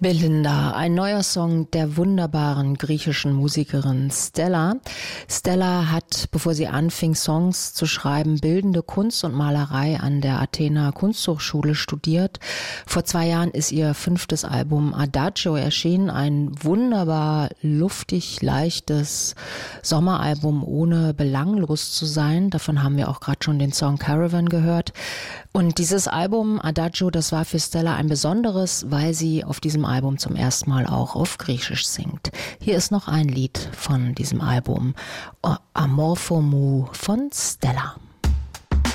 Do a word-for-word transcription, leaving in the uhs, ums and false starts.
Belinda, ein neuer Song der wunderbaren griechischen Musikerin Stella. Stella hat, bevor sie anfing, Songs zu schreiben, bildende Kunst und Malerei an der Athener Kunsthochschule studiert. Vor zwei Jahren ist ihr fünftes Album Adagio erschienen, ein wunderbar luftig, leichtes Sommeralbum, ohne belanglos zu sein. Davon haben wir auch gerade schon den Song Caravan gehört. Und dieses Album Adagio, das war für Stella ein besonderes, weil sie auf diesem Album zum ersten Mal auch auf Griechisch singt. Hier ist noch ein Lied von diesem Album, Amorphomou von Stella.